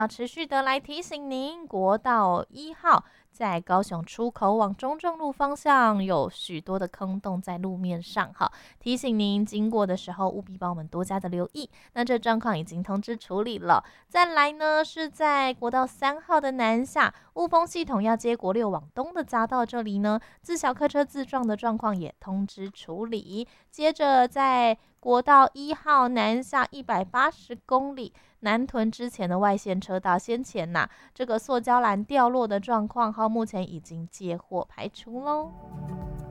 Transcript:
要持续的来提醒您，国道1号在高雄出口往中正路方向有许多的坑洞在路面上，哈，提醒您经过的时候务必帮我们多加的留意。那这状况已经通知处理了。再来呢，是在国道3号的南下雾峰系统要接国6往东的匝道这里呢，自小客车自撞的状况也通知处理。接着在国道1号南下180公里。南屯之前的外线车道，先前这个塑胶栏掉落的状况，目前已经接获排除喽。